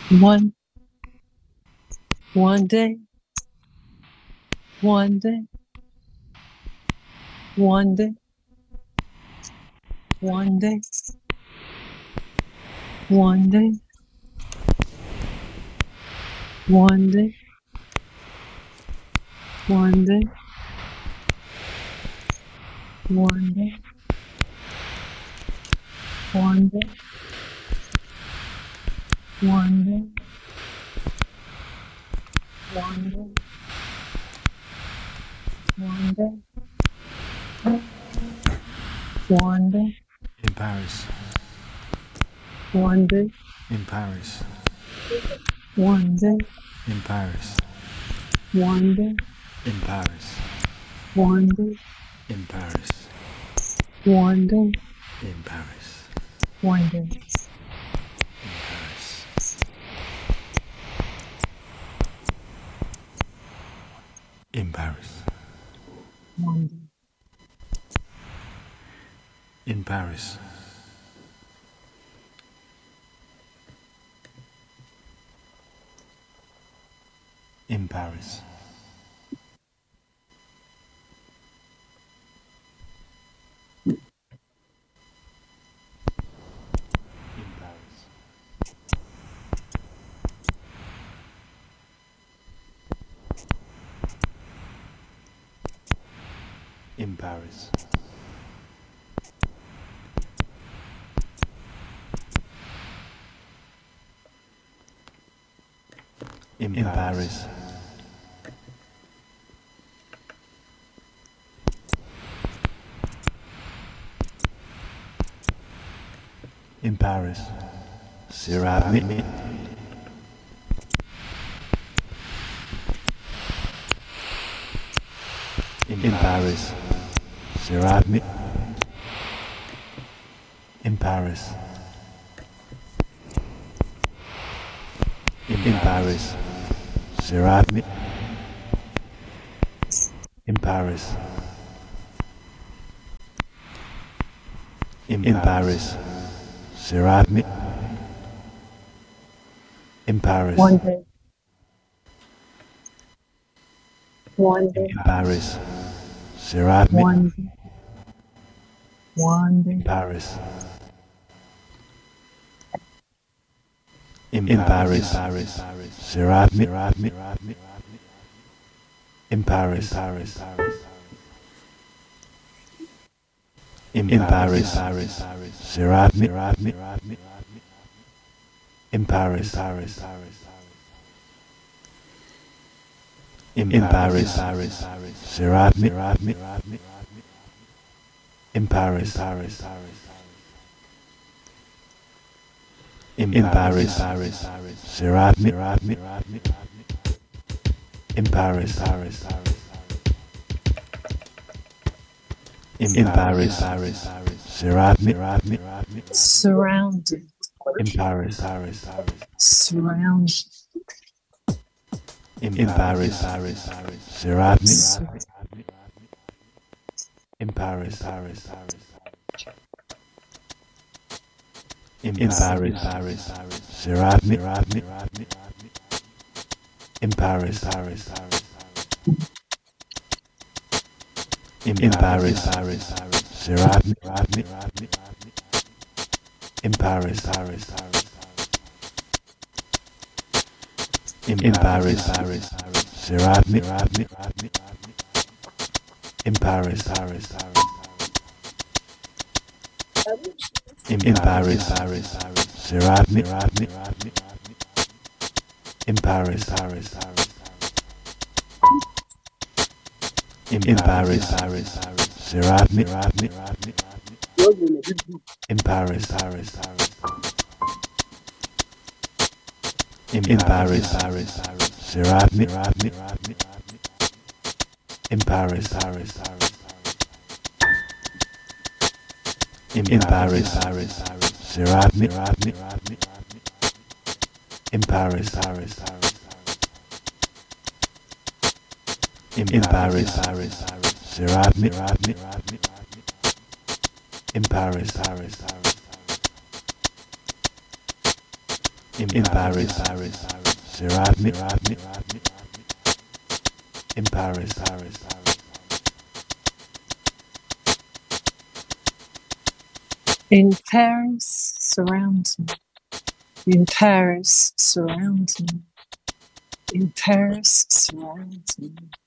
One one day, one day, one day, one day, one day, one day, one day, one day, one day, one day, one day, one day, one day, In Paris, one day, in Paris, one day, in Paris, one day, in Paris, one day, in Paris, one day, in Paris, one day, in Paris, in Paris, one day, in Paris, in Paris, in Paris, in Paris, in Paris, in Paris, Céramite, in Paris, Céramite, in Paris, in Paris, Céramite, in Paris, in Paris, Céramite, in Paris, one day, one day, in Paris, Céramite, one day, one in day, Paris, in Paris, Céramite, in Paris, in Paris, Céramite, in Paris, in Paris, Céramite, in Paris, in Paris, Céramite, in Paris, in Paris, Céramite, surrounded, in Paris, surrounded, in Paris, Céramite, sur- in Paris, in Paris, Céramite, in Paris, in Paris, Céramite, in Paris, in Paris, Céramite, in Paris, in Paris, Céramite, in Paris, in Paris, Céramite, in Paris, in Paris, Céramite, in Paris, in Paris, Céramite, in Paris, in Paris, Céramite, in Paris, in Paris, surround me, in Paris, In Paris, surround me. In Paris, surround me. In Paris, surround me.